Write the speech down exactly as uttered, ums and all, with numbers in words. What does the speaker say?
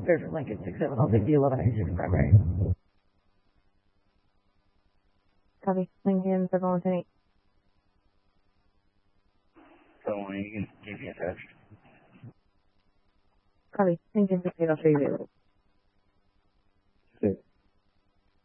Clear for Lincoln, six seven, I'll take the eleven ninety-six primary. Copy. Lincoln, circle one ten eight. So Lincoln, G P S. Copy. Lincoln, six eight, I'll show you available.